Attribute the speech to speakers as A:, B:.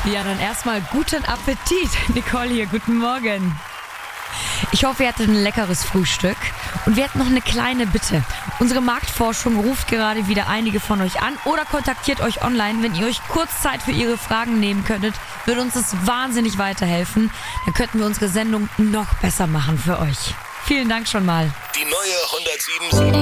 A: Ja, dann erstmal guten Appetit. Nicole hier, guten Morgen. Ich hoffe, ihr hattet ein leckeres Frühstück. Und wir hätten noch eine kleine Bitte. Unsere Marktforschung ruft gerade wieder einige von euch an oder kontaktiert euch online. Wenn ihr euch kurz Zeit für ihre Fragen nehmen könntet, würde uns das wahnsinnig weiterhelfen. Dann könnten wir unsere Sendung noch besser machen für euch. Vielen Dank schon mal.
B: Die neue 107.7